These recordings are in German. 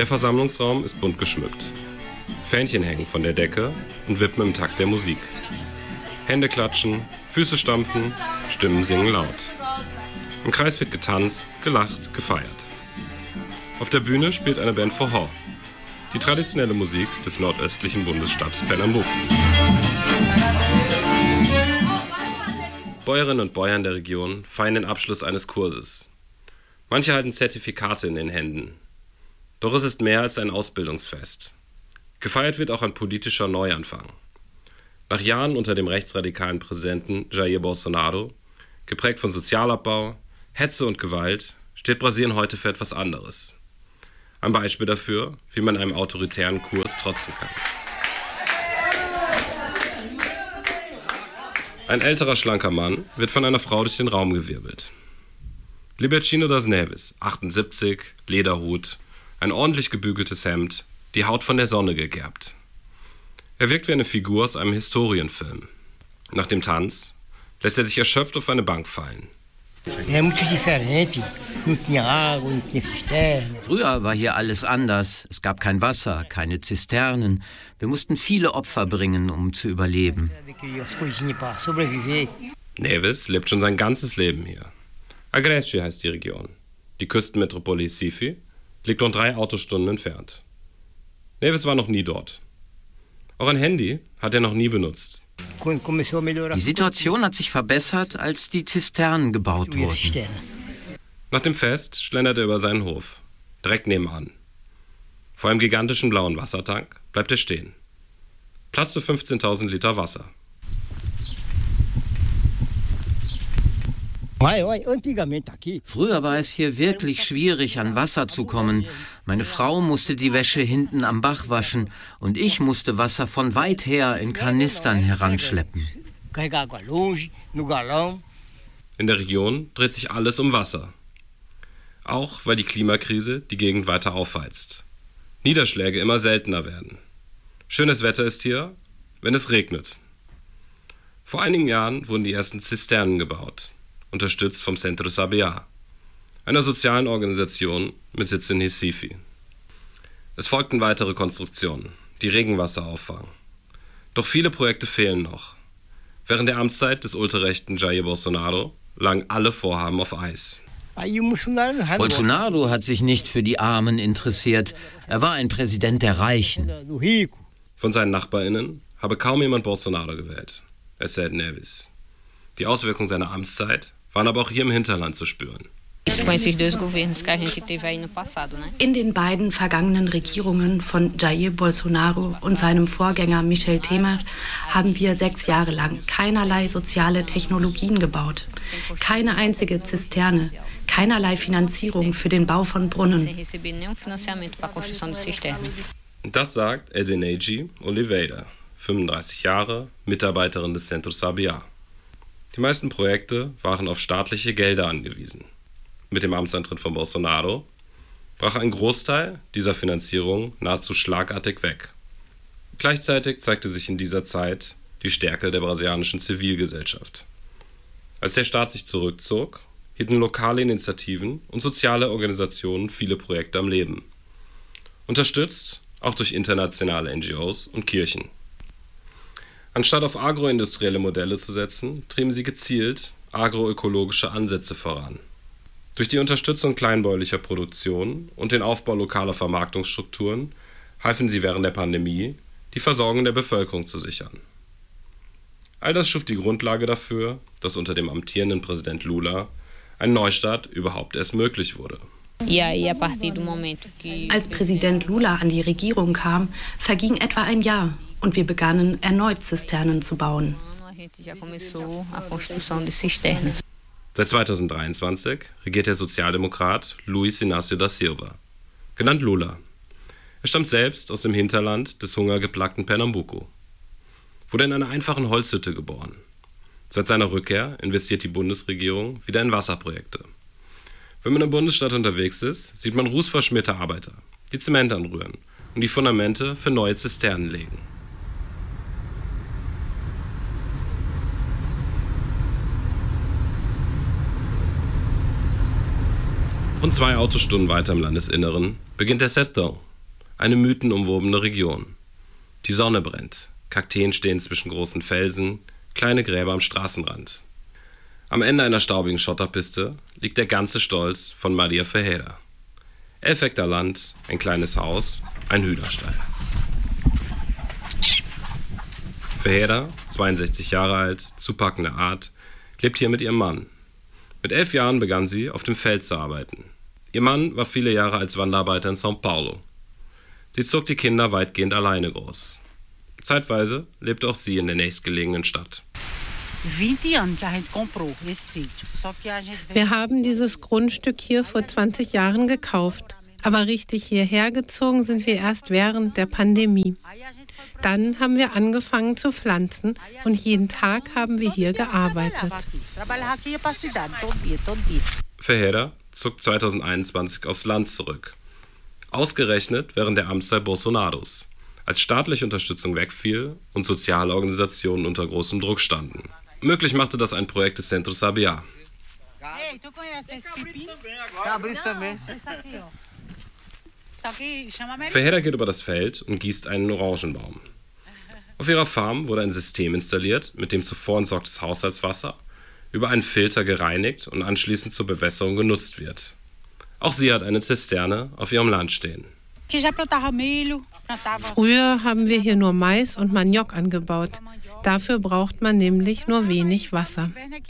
Der Versammlungsraum ist bunt geschmückt. Fähnchen hängen von der Decke und wippen im Takt der Musik. Hände klatschen, Füße stampfen, Stimmen singen laut. Im Kreis wird getanzt, gelacht, gefeiert. Auf der Bühne spielt eine Band Forró, die traditionelle Musik des nordöstlichen Bundesstaates Pernambuco. Bäuerinnen und Bäuer der Region feiern den Abschluss eines Kurses. Manche halten Zertifikate in den Händen. Doch es ist mehr als ein Ausbildungsfest. Gefeiert wird auch ein politischer Neuanfang. Nach Jahren unter dem rechtsradikalen Präsidenten Jair Bolsonaro, geprägt von Sozialabbau, Hetze und Gewalt, steht Brasilien heute für etwas anderes. Ein Beispiel dafür, wie man einem autoritären Kurs trotzen kann. Ein älterer, schlanker Mann wird von einer Frau durch den Raum gewirbelt. Libertino das Neves, 78, Lederhut, ein ordentlich gebügeltes Hemd, die Haut von der Sonne gegerbt. Er wirkt wie eine Figur aus einem Historienfilm. Nach dem Tanz lässt er sich erschöpft auf eine Bank fallen. Früher war hier alles anders. Es gab kein Wasser, keine Zisternen. Wir mussten viele Opfer bringen, um zu überleben. Neves lebt schon sein ganzes Leben hier. Agreste heißt die Region. Die Küstenmetropole Recife liegt rund 3 Autostunden entfernt. Neves war noch nie dort. Auch ein Handy hat er noch nie benutzt. Die Situation hat sich verbessert, als die Zisternen gebaut wurden. Nach dem Fest schlendert er über seinen Hof, direkt nebenan. Vor einem gigantischen blauen Wassertank bleibt er stehen. Platz für 15.000 Liter Wasser. Früher war es hier wirklich schwierig, an Wasser zu kommen. Meine Frau musste die Wäsche hinten am Bach waschen und ich musste Wasser von weit her in Kanistern heranschleppen. In der Region dreht sich alles um Wasser. Auch weil die Klimakrise die Gegend weiter aufheizt. Niederschläge immer seltener werden. Schönes Wetter ist hier, wenn es regnet. Vor einigen Jahren wurden die ersten Zisternen gebaut, unterstützt vom Centro Sabiá, einer sozialen Organisation mit Sitz in Recife. Es folgten weitere Konstruktionen, die Regenwasser auffangen. Doch viele Projekte fehlen noch. Während der Amtszeit des ultrarechten Jair Bolsonaro lagen alle Vorhaben auf Eis. Bolsonaro hat sich nicht für die Armen interessiert. Er war ein Präsident der Reichen. Von seinen NachbarInnen habe kaum jemand Bolsonaro gewählt, erzählt Neves. Die Auswirkungen seiner Amtszeit waren aber auch hier im Hinterland zu spüren. In den beiden vergangenen Regierungen von Jair Bolsonaro und seinem Vorgänger Michel Temer haben wir 6 Jahre lang keinerlei soziale Technologien gebaut. Keine einzige Zisterne, keinerlei Finanzierung für den Bau von Brunnen. Das sagt Edeneji Oliveira, 35 Jahre, Mitarbeiterin des Centro Sabiá. Die meisten Projekte waren auf staatliche Gelder angewiesen. Mit dem Amtsantritt von Bolsonaro brach ein Großteil dieser Finanzierung nahezu schlagartig weg. Gleichzeitig zeigte sich in dieser Zeit die Stärke der brasilianischen Zivilgesellschaft. Als der Staat sich zurückzog, hielten lokale Initiativen und soziale Organisationen viele Projekte am Leben. Unterstützt auch durch internationale NGOs und Kirchen. Anstatt auf agroindustrielle Modelle zu setzen, trieben sie gezielt agroökologische Ansätze voran. Durch die Unterstützung kleinbäuerlicher Produktion und den Aufbau lokaler Vermarktungsstrukturen halfen sie während der Pandemie, die Versorgung der Bevölkerung zu sichern. All das schuf die Grundlage dafür, dass unter dem amtierenden Präsident Lula ein Neustart überhaupt erst möglich wurde. Als Präsident Lula an die Regierung kam, verging etwa ein Jahr und wir begannen erneut Zisternen zu bauen. Seit 2023 regiert der Sozialdemokrat Luiz Inácio da Silva, genannt Lula. Er stammt selbst aus dem Hinterland des hungergeplagten Pernambuco, wurde in einer einfachen Holzhütte geboren. Seit seiner Rückkehr investiert die Bundesregierung wieder in Wasserprojekte. Wenn man im Bundesstaat unterwegs ist, sieht man rußverschmierte Arbeiter, die Zement anrühren und die Fundamente für neue Zisternen legen. Rund 2 Autostunden weiter im Landesinneren beginnt der Sertão, eine mythenumwobene Region. Die Sonne brennt, Kakteen stehen zwischen großen Felsen, kleine Gräber am Straßenrand. Am Ende einer staubigen Schotterpiste liegt der ganze Stolz von Maria Ferreira. 11 Hektar Land, ein kleines Haus, ein Hühnerstall. Ferreira, 62 Jahre alt, zupackende Art, lebt hier mit ihrem Mann. Mit 11 Jahren begann sie, auf dem Feld zu arbeiten. Ihr Mann war viele Jahre als Wanderarbeiter in São Paulo. Sie zog die Kinder weitgehend alleine groß. Zeitweise lebte auch sie in der nächstgelegenen Stadt. Wir haben dieses Grundstück hier vor 20 Jahren gekauft. Aber richtig hierher gezogen sind wir erst während der Pandemie. Dann haben wir angefangen zu pflanzen und jeden Tag haben wir hier gearbeitet. Ferreira zog 2021 aufs Land zurück. Ausgerechnet während der Amtszeit Bolsonaros, als staatliche Unterstützung wegfiel und soziale Organisationen unter großem Druck standen. Möglich machte das ein Projekt des Centro Sabiá. Ferreira geht über das Feld und gießt einen Orangenbaum. Auf ihrer Farm wurde ein System installiert, mit dem zuvor entsorgtes Haushaltswasser über einen Filter gereinigt und anschließend zur Bewässerung genutzt wird. Auch sie hat eine Zisterne auf ihrem Land stehen. Früher haben wir hier nur Mais und Maniok angebaut. Dafür braucht man nämlich nur wenig Wasser.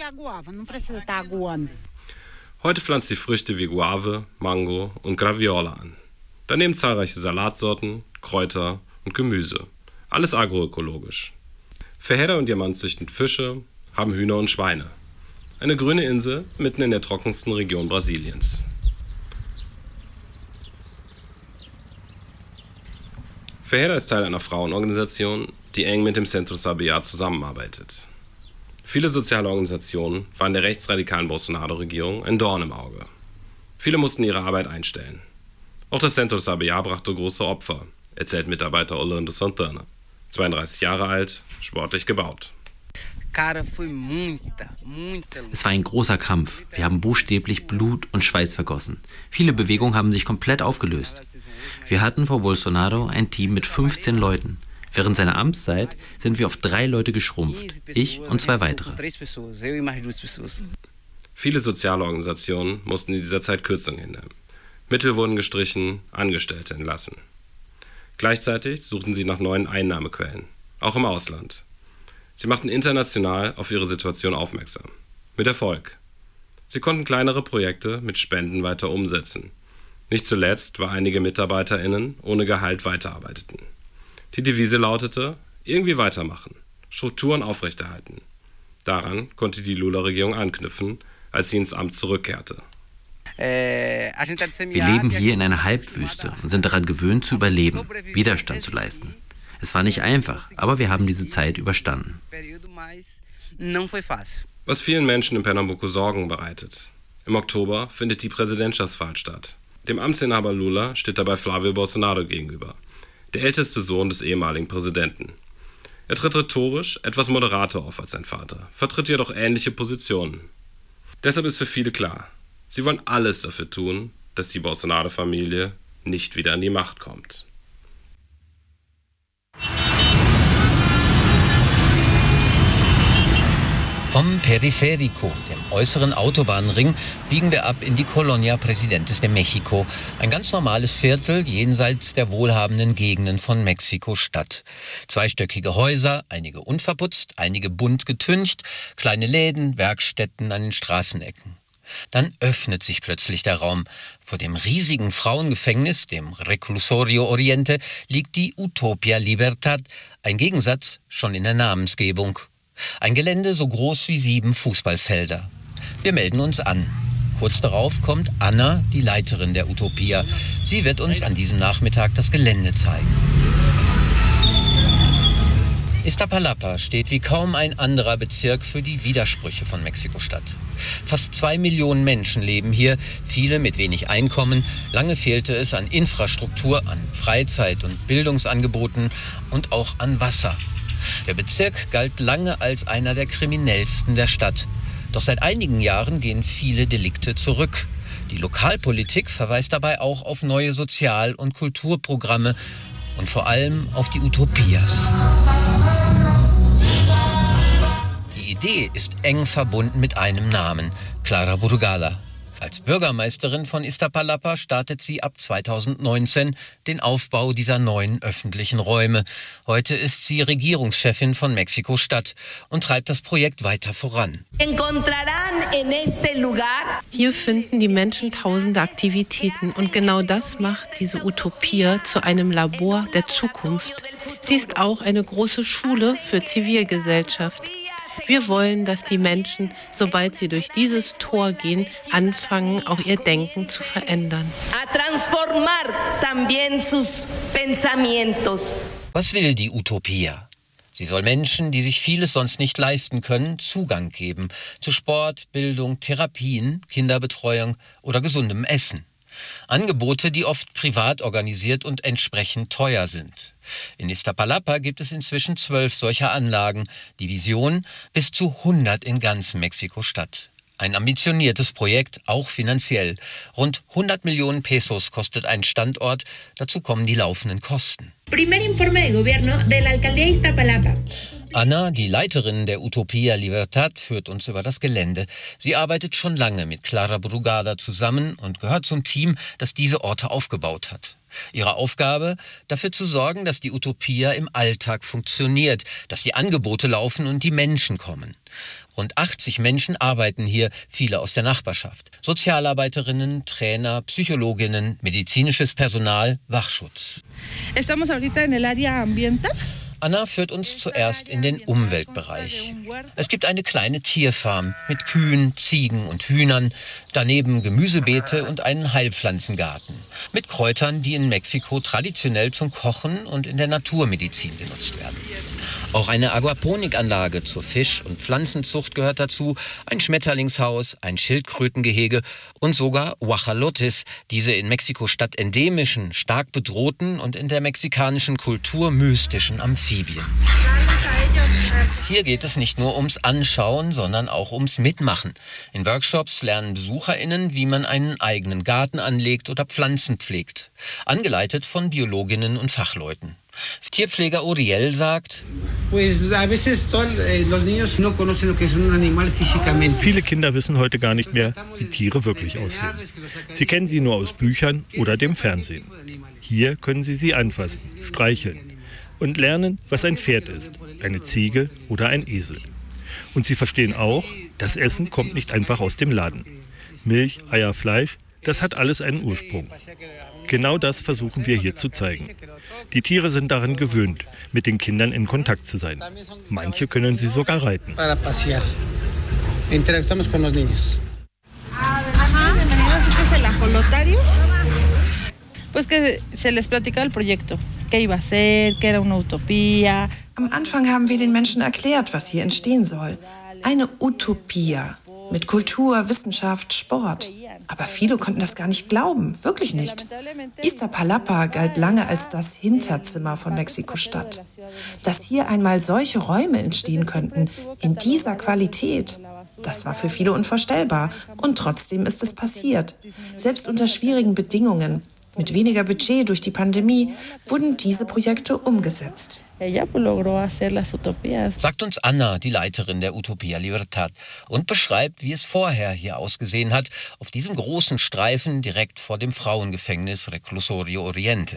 Heute pflanzt sie Früchte wie Guave, Mango und Graviola an. Daneben zahlreiche Salatsorten, Kräuter und Gemüse. Alles agroökologisch. Ferreira und ihr Mann züchten Fische, haben Hühner und Schweine. Eine grüne Insel mitten in der trockensten Region Brasiliens. Ferreira ist Teil einer Frauenorganisation, die eng mit dem Centro Sabiá zusammenarbeitet. Viele soziale Organisationen waren der rechtsradikalen Bolsonaro-Regierung ein Dorn im Auge. Viele mussten ihre Arbeit einstellen. Auch das Centro Sabiá brachte große Opfer, erzählt Mitarbeiter Orlando Santana. 32 Jahre alt, sportlich gebaut. Es war ein großer Kampf. Wir haben buchstäblich Blut und Schweiß vergossen. Viele Bewegungen haben sich komplett aufgelöst. Wir hatten vor Bolsonaro ein Team mit 15 Leuten. Während seiner Amtszeit sind wir auf 3 Leute geschrumpft. Ich und 2 weitere. Viele soziale Organisationen mussten in dieser Zeit Kürzungen hinnehmen. Mittel wurden gestrichen, Angestellte entlassen. Gleichzeitig suchten sie nach neuen Einnahmequellen, auch im Ausland. Sie machten international auf ihre Situation aufmerksam. Mit Erfolg. Sie konnten kleinere Projekte mit Spenden weiter umsetzen. Nicht zuletzt, weil einige MitarbeiterInnen ohne Gehalt weiterarbeiteten. Die Devise lautete, irgendwie weitermachen, Strukturen aufrechterhalten. Daran konnte die Lula-Regierung anknüpfen, als sie ins Amt zurückkehrte. Wir leben hier in einer Halbwüste und sind daran gewöhnt zu überleben, Widerstand zu leisten. Es war nicht einfach, aber wir haben diese Zeit überstanden. Was vielen Menschen in Pernambuco Sorgen bereitet. Im Oktober findet die Präsidentschaftswahl statt. Dem Amtsinhaber Lula steht dabei Flávio Bolsonaro gegenüber, der älteste Sohn des ehemaligen Präsidenten. Er tritt rhetorisch etwas moderater auf als sein Vater, vertritt jedoch ähnliche Positionen. Deshalb ist für viele klar, sie wollen alles dafür tun, dass die Bolsonaro-Familie nicht wieder an die Macht kommt. Vom Periférico, dem äußeren Autobahnring, biegen wir ab in die Colonia Presidentes de México, ein ganz normales Viertel jenseits der wohlhabenden Gegenden von Mexiko-Stadt. 2-stöckige Häuser, einige unverputzt, einige bunt getüncht, kleine Läden, Werkstätten an den Straßenecken. Dann öffnet sich plötzlich der Raum. Vor dem riesigen Frauengefängnis, dem Reclusorio Oriente, liegt die Utopia Libertad, ein Gegensatz schon in der Namensgebung. Ein Gelände so groß wie 7 Fußballfelder. Wir melden uns an. Kurz darauf kommt Anna, die Leiterin der Utopia. Sie wird uns an diesem Nachmittag das Gelände zeigen. Iztapalapa steht wie kaum ein anderer Bezirk für die Widersprüche von Mexiko-Stadt. Fast 2 Millionen Menschen leben hier, viele mit wenig Einkommen. Lange fehlte es an Infrastruktur, an Freizeit- und Bildungsangeboten und auch an Wasser. Der Bezirk galt lange als einer der kriminellsten der Stadt. Doch seit einigen Jahren gehen viele Delikte zurück. Die Lokalpolitik verweist dabei auch auf neue Sozial- und Kulturprogramme und vor allem auf die Utopias. Die Idee ist eng verbunden mit einem Namen, Clara Burgala. Als Bürgermeisterin von Iztapalapa startet sie ab 2019 den Aufbau dieser neuen öffentlichen Räume. Heute ist sie Regierungschefin von Mexiko-Stadt und treibt das Projekt weiter voran. Hier finden die Menschen tausende Aktivitäten und genau das macht diese Utopia zu einem Labor der Zukunft. Sie ist auch eine große Schule für Zivilgesellschaft. Wir wollen, dass die Menschen, sobald sie durch dieses Tor gehen, anfangen, auch ihr Denken zu verändern. Was will die Utopia? Sie soll Menschen, die sich vieles sonst nicht leisten können, Zugang geben zu Sport, Bildung, Therapien, Kinderbetreuung oder gesundem Essen. Angebote, die oft privat organisiert und entsprechend teuer sind. In Iztapalapa gibt es inzwischen 12 solcher Anlagen. Die Vision: bis zu 100 in ganz Mexiko-Stadt. Ein ambitioniertes Projekt, auch finanziell. Rund 100 Millionen Pesos kostet ein Standort. Dazu kommen die laufenden Kosten. Ana, die Leiterin der Utopia Libertad, führt uns über das Gelände. Sie arbeitet schon lange mit Clara Burgala zusammen und gehört zum Team, das diese Orte aufgebaut hat. Ihre Aufgabe: dafür zu sorgen, dass die Utopia im Alltag funktioniert, dass die Angebote laufen und die Menschen kommen. Rund 80 Menschen arbeiten hier, viele aus der Nachbarschaft. Sozialarbeiterinnen, Trainer, Psychologinnen, medizinisches Personal, Wachschutz. Anna führt uns zuerst in den Umweltbereich. Es gibt eine kleine Tierfarm mit Kühen, Ziegen und Hühnern, daneben Gemüsebeete und einen Heilpflanzengarten mit Kräutern, die in Mexiko traditionell zum Kochen und in der Naturmedizin genutzt werden. Auch eine Aquaponikanlage zur Fisch- und Pflanzenzucht gehört dazu, ein Schmetterlingshaus, ein Schildkrötengehege und sogar Guajolotes, diese in Mexiko-Stadt endemischen, stark bedrohten und in der mexikanischen Kultur mystischen Amphibien. Hier geht es nicht nur ums Anschauen, sondern auch ums Mitmachen. In Workshops lernen BesucherInnen, wie man einen eigenen Garten anlegt oder Pflanzen pflegt. Angeleitet von Biologinnen und Fachleuten. Tierpfleger Uriel sagt: Viele Kinder wissen heute gar nicht mehr, wie Tiere wirklich aussehen. Sie kennen sie nur aus Büchern oder dem Fernsehen. Hier können sie anfassen, streicheln und lernen, was ein Pferd ist, eine Ziege oder ein Esel. Und sie verstehen auch, das Essen kommt nicht einfach aus dem Laden. Milch, Eier, Fleisch, das hat alles einen Ursprung. Genau das versuchen wir hier zu zeigen. Die Tiere sind daran gewöhnt, mit den Kindern in Kontakt zu sein. Manche können sie sogar reiten. Am Anfang haben wir den Menschen erklärt, was hier entstehen soll. Eine Utopia mit Kultur, Wissenschaft, Sport. Aber viele konnten das gar nicht glauben, wirklich nicht. Iztapalapa galt lange als das Hinterzimmer von Mexiko-Stadt. Dass hier einmal solche Räume entstehen könnten, in dieser Qualität, das war für viele unvorstellbar. Und trotzdem ist es passiert. Selbst unter schwierigen Bedingungen, mit weniger Budget durch die Pandemie, wurden diese Projekte umgesetzt. Sagt uns Anna, die Leiterin der Utopia Libertad, und beschreibt, wie es vorher hier ausgesehen hat, auf diesem großen Streifen direkt vor dem Frauengefängnis Reclusorio Oriente.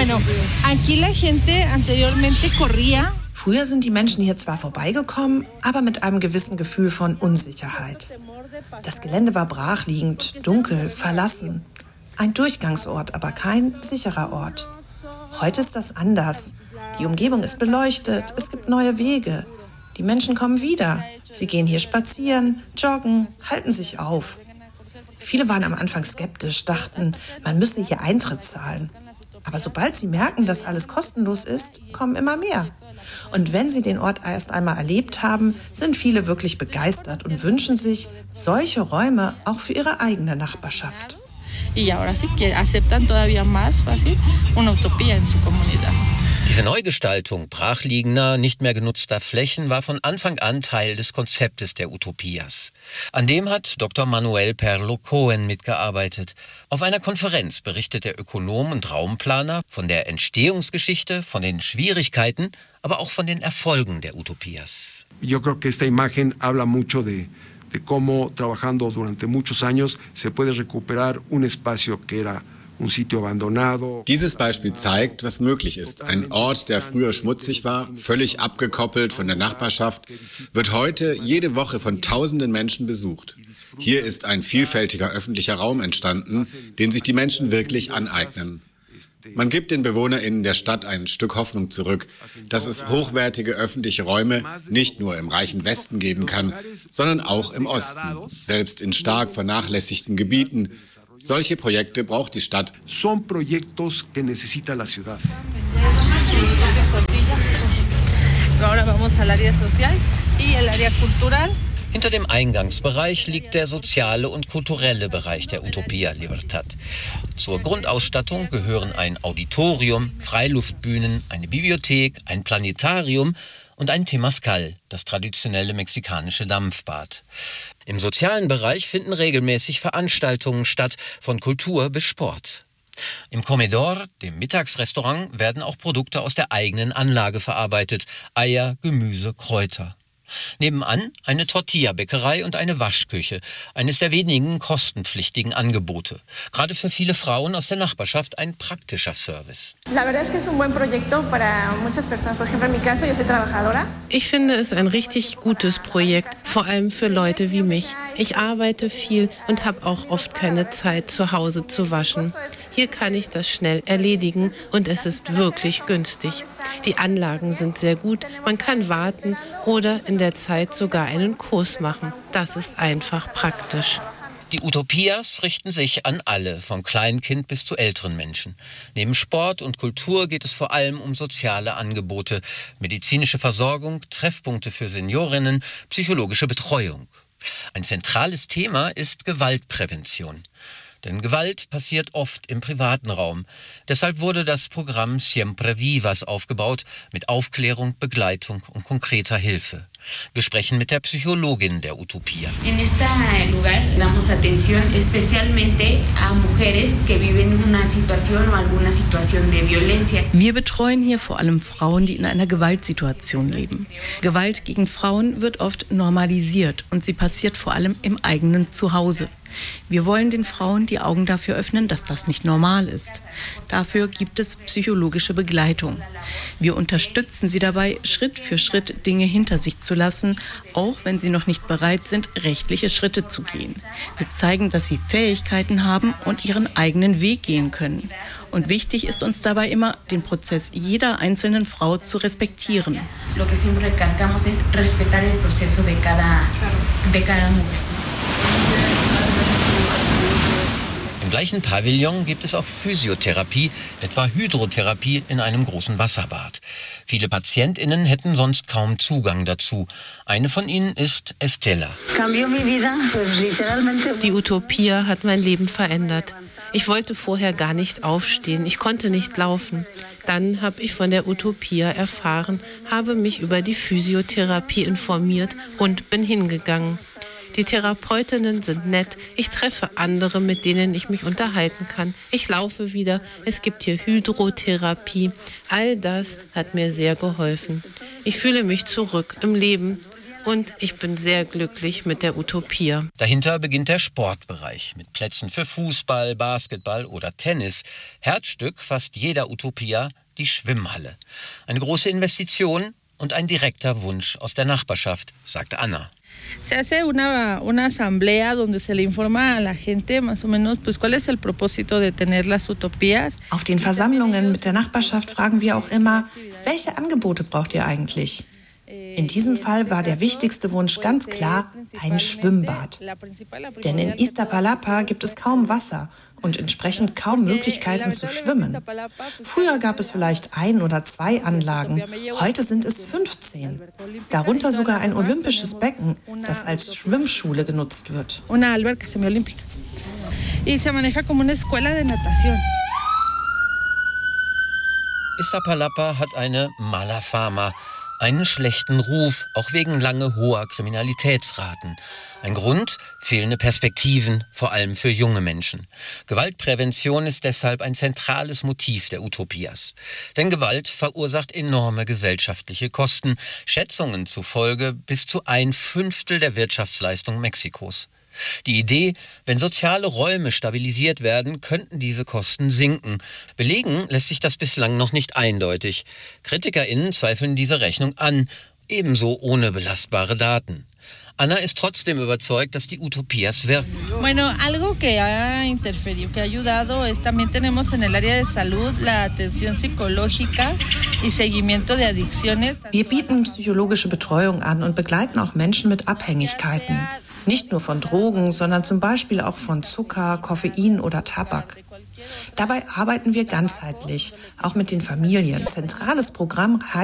Früher sind die Menschen hier zwar vorbeigekommen, aber mit einem gewissen Gefühl von Unsicherheit. Das Gelände war brachliegend, dunkel, verlassen. Ein Durchgangsort, aber kein sicherer Ort. Heute ist das anders. Die Umgebung ist beleuchtet, es gibt neue Wege. Die Menschen kommen wieder. Sie gehen hier spazieren, joggen, halten sich auf. Viele waren am Anfang skeptisch, dachten, man müsse hier Eintritt zahlen. Aber sobald sie merken, dass alles kostenlos ist, kommen immer mehr. Und wenn sie den Ort erst einmal erlebt haben, sind viele wirklich begeistert und wünschen sich solche Räume auch für ihre eigene Nachbarschaft. Y ahora sí que aceptan todavía más fácil una utopía en su comunidad. Diese Neugestaltung brachliegender, nicht mehr genutzter Flächen war von Anfang an Teil des Konzeptes der Utopias. An dem hat Dr. Manuel Perlo Cohen mitgearbeitet. Auf einer Konferenz berichtet der Ökonom und Raumplaner von der Entstehungsgeschichte, von den Schwierigkeiten, aber auch von den Erfolgen der Utopias. Yo creo que esta imagen habla mucho de cómo trabajando durante muchos años se puede recuperar un espacio que era un sitio abandonado. Dieses Beispiel zeigt, was möglich ist. Ein Ort, der früher schmutzig war, völlig abgekoppelt von der Nachbarschaft, wird heute jede Woche von tausenden Menschen besucht. Hier ist ein vielfältiger öffentlicher Raum entstanden, den sich die Menschen wirklich aneignen. Man gibt den BewohnerInnen der Stadt ein Stück Hoffnung zurück, dass es hochwertige öffentliche Räume nicht nur im reichen Westen geben kann, sondern auch im Osten, selbst in stark vernachlässigten Gebieten. Solche Projekte braucht die Stadt. Son proyectos que necesita la ciudad. Ahora vamos al área social y el área cultural. Hinter dem Eingangsbereich liegt der soziale und kulturelle Bereich der Utopia Libertad. Zur Grundausstattung gehören ein Auditorium, Freiluftbühnen, eine Bibliothek, ein Planetarium und ein Temazcal, das traditionelle mexikanische Dampfbad. Im sozialen Bereich finden regelmäßig Veranstaltungen statt, von Kultur bis Sport. Im Comedor, dem Mittagsrestaurant, werden auch Produkte aus der eigenen Anlage verarbeitet: Eier, Gemüse, Kräuter. Nebenan eine Tortilla-Bäckerei und eine Waschküche, eines der wenigen kostenpflichtigen Angebote. Gerade für viele Frauen aus der Nachbarschaft ein praktischer Service. Ich finde es ein richtig gutes Projekt, vor allem für Leute wie mich. Ich arbeite viel und habe auch oft keine Zeit, zu Hause zu waschen. Hier kann ich das schnell erledigen und es ist wirklich günstig. Die Anlagen sind sehr gut, man kann warten oder in der Zeit sogar einen Kurs machen. Das ist einfach praktisch. Die Utopias richten sich an alle, vom Kleinkind bis zu älteren Menschen. Neben Sport und Kultur geht es vor allem um soziale Angebote, medizinische Versorgung, Treffpunkte für Seniorinnen, psychologische Betreuung. Ein zentrales Thema ist Gewaltprävention. Denn Gewalt passiert oft im privaten Raum. Deshalb wurde das Programm Siempre Vivas aufgebaut, mit Aufklärung, Begleitung und konkreter Hilfe. Wir sprechen mit der Psychologin der Utopia. En este lugar damos atención especialmente a mujeres que viven una situación o alguna situación de violencia. Wir betreuen hier vor allem Frauen, die in einer Gewaltsituation leben. Gewalt gegen Frauen wird oft normalisiert und sie passiert vor allem im eigenen Zuhause. Wir wollen den Frauen die Augen dafür öffnen, dass das nicht normal ist. Dafür gibt es psychologische Begleitung. Wir unterstützen sie dabei, Schritt für Schritt Dinge hinter sich zu lassen, auch wenn sie noch nicht bereit sind, rechtliche Schritte zu gehen. Wir zeigen, dass sie Fähigkeiten haben und ihren eigenen Weg gehen können. Und wichtig ist uns dabei immer, den Prozess jeder einzelnen Frau zu respektieren. Lo que siempre recalcamos es respetar el proceso de cada mujer. Im gleichen Pavillon gibt es auch Physiotherapie, etwa Hydrotherapie in einem großen Wasserbad. Viele PatientInnen hätten sonst kaum Zugang dazu. Eine von ihnen ist Estella. Die Utopia hat mein Leben verändert. Ich wollte vorher gar nicht aufstehen, ich konnte nicht laufen. Dann habe ich von der Utopia erfahren, habe mich über die Physiotherapie informiert und bin hingegangen. Die Therapeutinnen sind nett, ich treffe andere, mit denen ich mich unterhalten kann. Ich laufe wieder, es gibt hier Hydrotherapie. All das hat mir sehr geholfen. Ich fühle mich zurück im Leben und ich bin sehr glücklich mit der Utopia. Dahinter beginnt der Sportbereich mit Plätzen für Fußball, Basketball oder Tennis. Herzstück fast jeder Utopia, die Schwimmhalle. Eine große Investition und ein direkter Wunsch aus der Nachbarschaft, sagt Anna. Se hace una asamblea donde se le informa a la gente más o menos pues cuál es el propósito de tener las utopías. Auf den Versammlungen mit der Nachbarschaft fragen wir auch immer, welche Angebote braucht ihr eigentlich? In diesem Fall war der wichtigste Wunsch ganz klar ein Schwimmbad. Denn in Iztapalapa gibt es kaum Wasser und entsprechend kaum Möglichkeiten zu schwimmen. Früher gab es vielleicht 1 oder 2 Anlagen, heute sind es 15. Darunter sogar ein olympisches Becken, das als Schwimmschule genutzt wird. Una alberca semiolímpica. Y se maneja como una escuela de natación. Iztapalapa hat eine mala fama, einen schlechten Ruf, auch wegen lange hoher Kriminalitätsraten. Ein Grund? Fehlende Perspektiven, vor allem für junge Menschen. Gewaltprävention ist deshalb ein zentrales Motiv der Utopias. Denn Gewalt verursacht enorme gesellschaftliche Kosten, Schätzungen zufolge bis zu 1/5 der Wirtschaftsleistung Mexikos. Die Idee, wenn soziale Räume stabilisiert werden, könnten diese Kosten sinken. Belegen lässt sich das bislang noch nicht eindeutig. KritikerInnen zweifeln diese Rechnung an, ebenso ohne belastbare Daten. Anna ist trotzdem überzeugt, dass die Utopias wirken. Bueno, algo que ha interferido, que ha ayudado, es también tenemos en el área de salud la atención psicológica y seguimiento de adicciones. Wir bieten psychologische Betreuung an und begleiten auch Menschen mit Abhängigkeiten. Nicht nur von Drogen, sondern zum Beispiel auch von Zucker, Koffein oder Tabak. Dabei arbeiten wir ganzheitlich, auch mit den Familien. Zentrales Programm